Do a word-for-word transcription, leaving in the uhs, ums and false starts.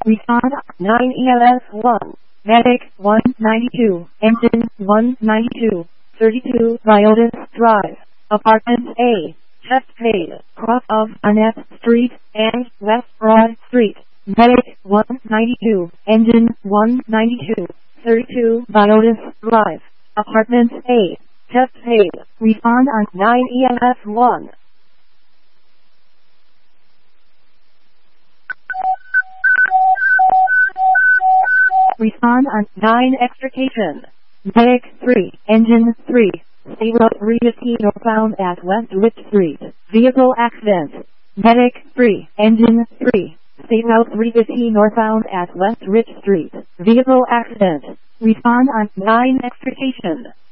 Respond nine E L S one. Medic one ninety-two. Engine one ninety-two. thirty-two Violas Drive. Apartment A. Chest paid. Cross of Arnett Street and West Broad Street. Medic one ninety-two. Engine one ninety-two. thirty-two Violas Drive. Apartment A. Chest paid. Respond on nine E M S one. Respond on nine Extrication. Medic three. Engine three. Zero three found at West Rich Street. Vehicle accident. Medic three. Engine three. Zero three northbound at West Rich Street. Vehicle accident. Respond on nine Extrication.